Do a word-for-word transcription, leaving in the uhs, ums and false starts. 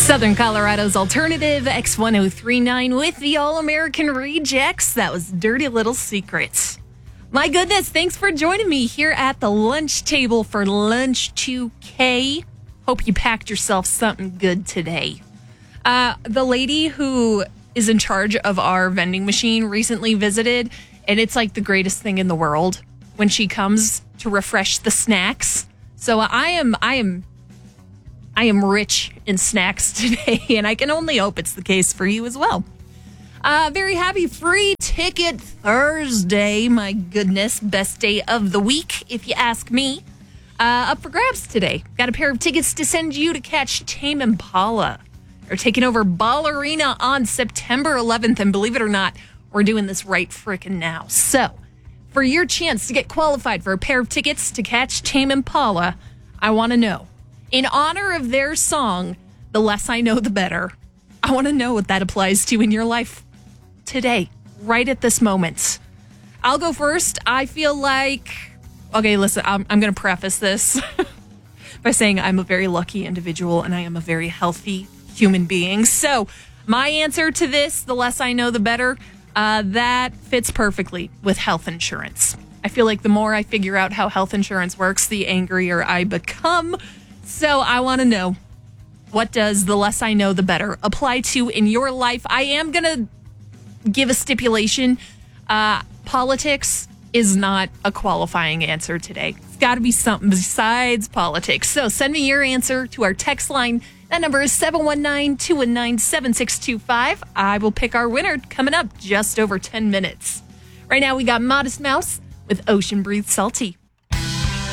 Southern Colorado's alternative X ten thirty-nine with the All-American Rejects. That was Dirty Little Secrets. My goodness, thanks for joining me here at the lunch table for Lunch two K. Hope you packed yourself something good today. Uh, the lady who is in charge of our vending machine recently visited, and it's like the greatest thing in the world when she comes to refresh the snacks. So I am, I am, I am rich in snacks today, and I can only hope it's the case for you as well. Uh, very happy Free Ticket Thursday. My goodness, best day of the week, if you ask me. Uh, up for grabs today. Got a pair of tickets to send you to catch Tame Impala. They're taking over Ball Arena on September eleventh, and believe it or not, we're doing this right frickin' now. So, for your chance to get qualified for a pair of tickets to catch Tame Impala, I want to know, in honor of their song, The Less I Know, The Better, I want to know what that applies to in your life today, right at this moment. I'll go first. I feel like, okay, listen, I'm, I'm going to preface this by saying I'm a very lucky individual and I am a very healthy human being. So my answer to this, the less I know, the better, uh, that fits perfectly with health insurance. I feel like the more I figure out how health insurance works, the angrier I become. So I want to know, what does the less I know, the better apply to in your life? I am going to give a stipulation. Uh, politics is not a qualifying answer today. It's got to be something besides politics. So send me your answer to our text line. That number is seven one nine, two one nine, seven six two five. I will pick our winner coming up just over ten minutes. Right now we got Modest Mouse with Ocean Breathe Salty.